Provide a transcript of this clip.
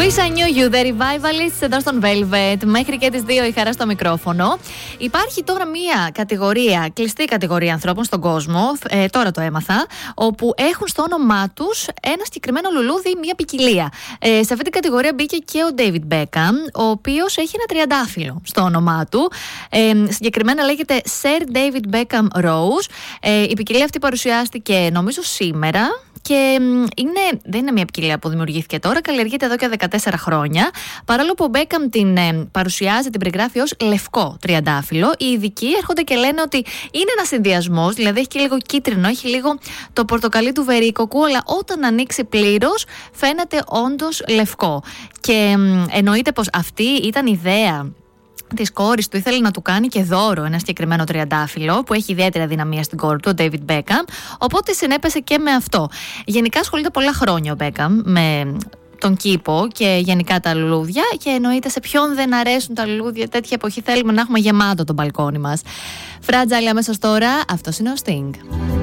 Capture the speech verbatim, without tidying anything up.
Wish I Knew You, The Revivalists, εδώ στον Velvet. Μέχρι και τις δύο η Χαρά στο μικρόφωνο. Υπάρχει τώρα μία κατηγορία, κλειστή κατηγορία ανθρώπων στον κόσμο, ε, τώρα το έμαθα, όπου έχουν στο όνομά τους ένα συγκεκριμένο λουλούδι, μία ποικιλία. Ε, σε αυτή την κατηγορία μπήκε και ο David Beckham, ο οποίος έχει ένα τριαντάφυλλο στο όνομά του. Ε, συγκεκριμένα λέγεται Sir David Beckham Rose. Ε, η ποικιλία αυτή παρουσιάστηκε νομίζω σήμερα. Και είναι, δεν είναι μια ποικιλία που δημιουργήθηκε τώρα, καλλιεργείται εδώ και δεκατέσσερα χρόνια. Παρόλο που ο Μπέκαμ την ε, παρουσιάζει, την περιγράφει ως λευκό τριαντάφυλλο, οι ειδικοί έρχονται και λένε ότι είναι ένας συνδυασμός, δηλαδή έχει και λίγο κίτρινο, έχει λίγο το πορτοκαλί του βερίκοκου, αλλά όταν ανοίξει πλήρως φαίνεται όντως λευκό. Και ε, εννοείται πως αυτή ήταν η ιδέα της κόρης του, ήθελε να του κάνει και δώρο ένα συγκεκριμένο τριαντάφυλλο που έχει ιδιαίτερη αδυναμία στην κόρη του, ο David Beckham, οπότε συνέπεσε και με αυτό. Γενικά ασχολείται πολλά χρόνια ο Beckham με τον κήπο και γενικά τα λουλούδια, και εννοείται σε ποιον δεν αρέσουν τα λουλούδια. Τέτοια εποχή θέλουμε να έχουμε γεμάτο το μπαλκόνι μας. Fragile αμέσως τώρα, αυτός είναι ο Sting.